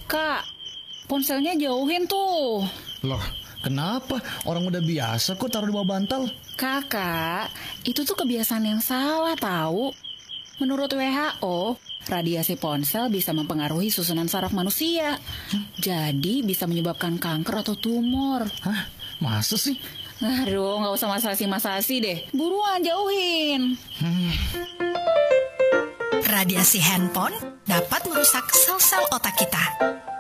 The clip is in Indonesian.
Kak, ponselnya jauhin tuh. Loh, kenapa? Orang udah biasa kok taruh di bawah bantal. Kakak, itu tuh kebiasaan yang salah tahu. Menurut WHO, radiasi ponsel bisa mempengaruhi susunan saraf manusia. Jadi bisa menyebabkan kanker atau tumor. Hah? Masa sih? Aduh, nggak usah masasi-masasi deh. Buruan jauhin. Radiasi handphone dapat merusak sel-sel otak kita.